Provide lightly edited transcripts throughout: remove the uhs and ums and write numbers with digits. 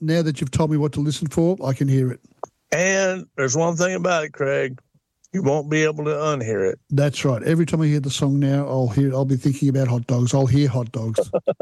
now that you've told me what to listen for, I can hear it. And there's one thing about it, Craig. You won't be able to unhear it. That's right. Every time I hear the song now, I'll be thinking about hot dogs. I'll hear hot dogs.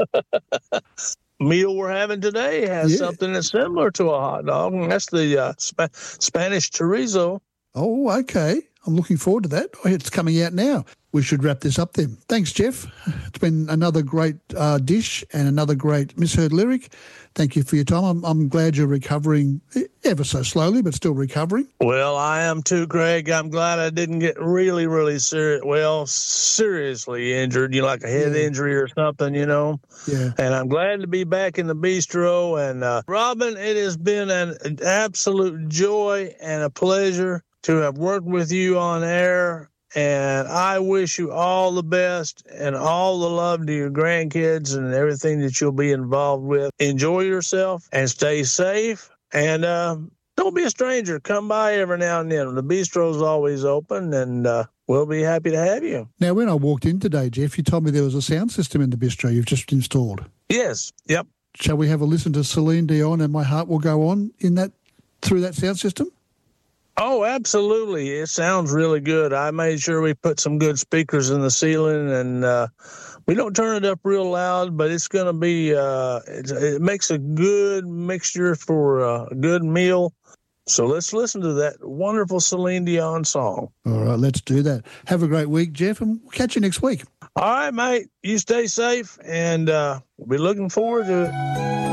Meal we're having today has something that's similar to a hot dog, and that's the Spanish chorizo. Oh, okay. I'm looking forward to that. It's coming out now. We should wrap this up then. Thanks, Jeff. It's been another great dish and another great misheard lyric. Thank you for your time. I'm glad you're recovering ever so slowly, but still recovering. Well, I am too, Craig. I'm glad I didn't get really, really seriously injured, like a head injury or something, Yeah. And I'm glad to be back in the bistro. And Robin, it has been an absolute joy and a pleasure to have worked with you on air. And I wish you all the best and all the love to your grandkids and everything that you'll be involved with. Enjoy yourself and stay safe. And don't be a stranger. Come by every now and then. The bistro's always open, and we'll be happy to have you. Now, when I walked in today, Jeff, you told me there was a sound system in the bistro you've just installed. Yes. Yep. Shall we have a listen to Celine Dion and My Heart Will Go On through that sound system? Oh, absolutely. It sounds really good. I made sure we put some good speakers in the ceiling, and we don't turn it up real loud, but it's going to be, it makes a good mixture for a good meal. So let's listen to that wonderful Celine Dion song. All right, let's do that. Have a great week, Jeff, and we'll catch you next week. All right, mate. You stay safe, and we'll be looking forward to it.